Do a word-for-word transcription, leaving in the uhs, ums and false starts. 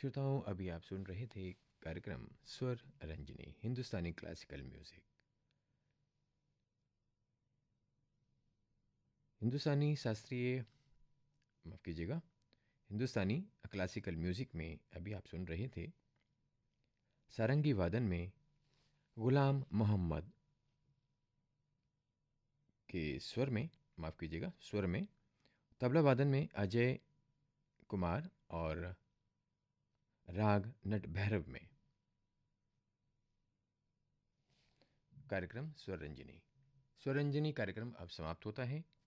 श्रोताओं, अभी आप सुन रहे थे कार्यक्रम स्वर रंजनी हिंदुस्तानी क्लासिकल म्यूजिक। हिंदुस्तानी शास्त्रीय माफ कीजिएगा हिंदुस्तानी क्लासिकल म्यूजिक में अभी आप सुन रहे थे सारंगी वादन में गुलाम मोहम्मद के स्वर में माफ कीजिएगा स्वर में, तबला वादन में अजय कुमार और राग नट भैरव में। कार्यक्रम स्वररंजनी स्वररंजनी कार्यक्रम अब समाप्त होता है।